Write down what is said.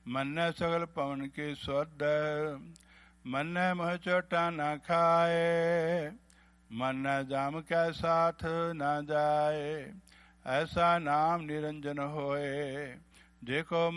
ਮੰਨੈ ਸਗਲ ਪਵਨ ਕੀ ਸੁਧ, ਮੰਨੈ ਮੋਹ ਚੋਟਾ ਨਾ ਖਾਏ, ਮੰਨੈ ਜਾਮ ਕੈ ਸਾਥ ਨਾ ਜਾਏ, ਐਸਾ ਨਾਮ ਨਿਰੰਜਨ ਹੋਏ, ਜੇ ਕੋ